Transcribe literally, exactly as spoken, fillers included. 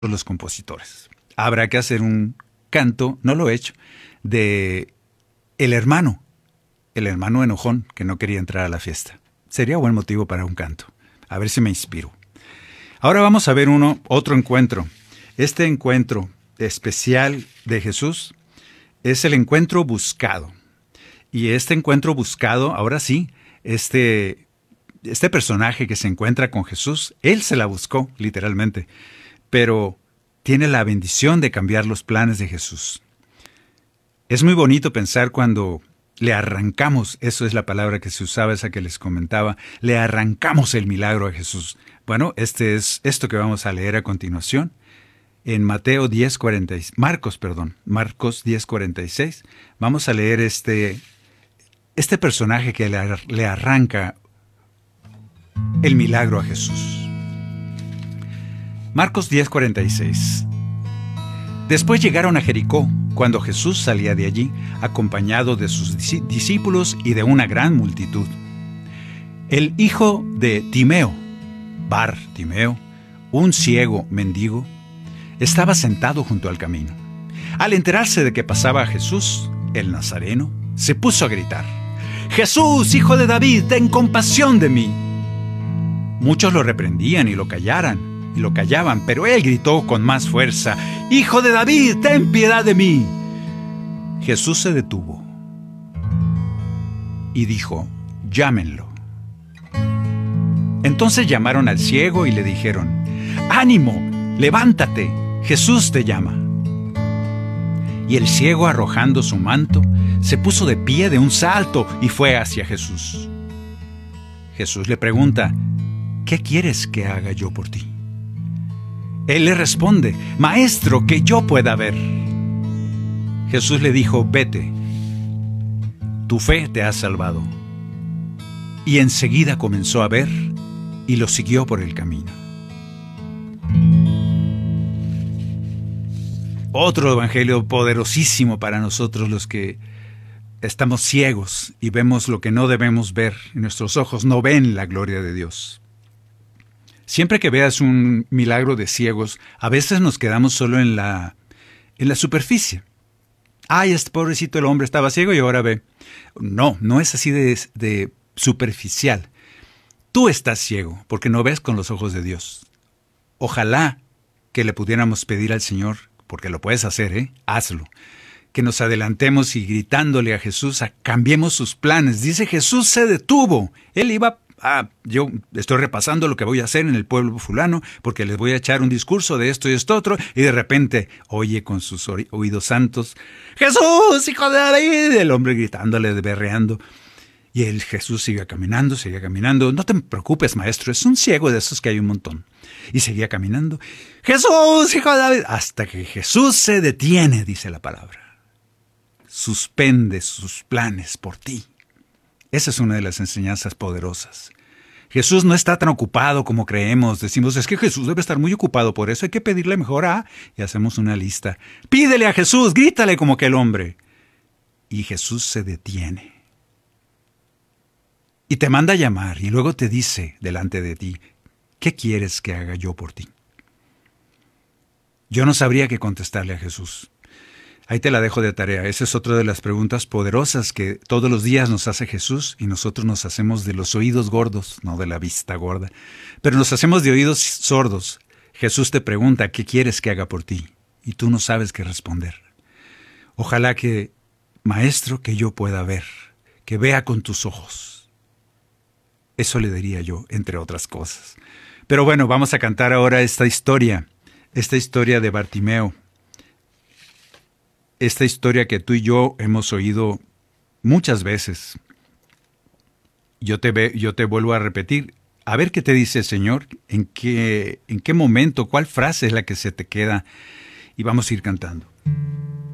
los compositores. Habrá que hacer un canto, no lo he hecho, de el hermano, el hermano enojón que no quería entrar a la fiesta. Sería buen motivo para un canto. A ver si me inspiro. Ahora vamos a ver uno, otro encuentro. Este encuentro especial de Jesús es el encuentro buscado. Y este encuentro buscado, ahora sí, este, este personaje que se encuentra con Jesús, él se la buscó, literalmente, pero tiene la bendición de cambiar los planes de Jesús. Es muy bonito pensar cuando le arrancamos, eso es la palabra que se usaba, esa que les comentaba, le arrancamos el milagro a Jesús. Bueno, este es esto que vamos a leer a continuación. En Mateo diez cuarenta, Marcos, perdón, Marcos diez cuarenta y seis, vamos a leer este, este personaje que le, le arranca el milagro a Jesús. Marcos diez cuarenta y seis. Después llegaron a Jericó, cuando Jesús salía de allí, acompañado de sus discípulos y de una gran multitud. El hijo de Timeo, Bar Timeo, un ciego mendigo, estaba sentado junto al camino. Al enterarse de que pasaba Jesús, el Nazareno, se puso a gritar: «Jesús, hijo de David, ten compasión de mí». Muchos lo reprendían y lo callaran, y lo callaban, pero él gritó con más fuerza: «Hijo de David, ten piedad de mí». Jesús se detuvo y dijo: «Llámenlo». Entonces llamaron al ciego y le dijeron: «Ánimo, levántate, Jesús te llama». Y el ciego, arrojando su manto, se puso de pie de un salto y fue hacia Jesús. Jesús le pregunta: «¿Qué quieres que haga yo por ti?». Él le responde: «Maestro, que yo pueda ver». Jesús le dijo: «Vete, tu fe te ha salvado». Y enseguida comenzó a ver y lo siguió por el camino. Otro evangelio poderosísimo para nosotros los que estamos ciegos y vemos lo que no debemos ver, y nuestros ojos no ven la gloria de Dios. Siempre que veas un milagro de ciegos, a veces nos quedamos solo en la, en la superficie. Ay, este pobrecito el hombre estaba ciego y ahora ve. No, no es así de, de superficial. Tú estás ciego porque no ves con los ojos de Dios. Ojalá que le pudiéramos pedir al Señor, porque lo puedes hacer, ¿eh? Hazlo. Que nos adelantemos y gritándole a Jesús, a, cambiemos sus planes. Dice, Jesús se detuvo. Él iba, ah, yo estoy repasando lo que voy a hacer en el pueblo fulano, porque les voy a echar un discurso de esto y esto otro, y de repente oye con sus oídos santos: «Jesús, hijo de David», el hombre gritándole, berreando. Y el Jesús sigue caminando, sigue caminando. «No te preocupes, maestro, es un ciego de esos que hay un montón». Y seguía caminando. «Jesús, hijo de David», hasta que Jesús se detiene, dice la palabra. Suspende sus planes por ti. Esa es una de las enseñanzas poderosas. Jesús no está tan ocupado como creemos. Decimos, es que Jesús debe estar muy ocupado, por eso hay que pedirle mejor a... Y hacemos una lista. Pídele a Jesús, grítale como aquel hombre. Y Jesús se detiene. Y te manda a llamar y luego te dice delante de ti: ¿qué quieres que haga yo por ti? Yo no sabría qué contestarle a Jesús. Ahí te la dejo de tarea. Esa es otra de las preguntas poderosas que todos los días nos hace Jesús y nosotros nos hacemos de los oídos gordos, no de la vista gorda, pero nos hacemos de oídos sordos. Jesús te pregunta: ¿qué quieres que haga por ti? Y tú no sabes qué responder. Ojalá que, maestro, que yo pueda ver, que vea con tus ojos. Eso le diría yo, entre otras cosas. Pero bueno, vamos a cantar ahora esta historia, esta historia de Bartimeo. Esta historia que tú y yo hemos oído muchas veces. Yo te, ve, yo te vuelvo a repetir. A ver qué te dice el Señor, en qué, en qué momento, cuál frase es la que se te queda. Y vamos a ir cantando.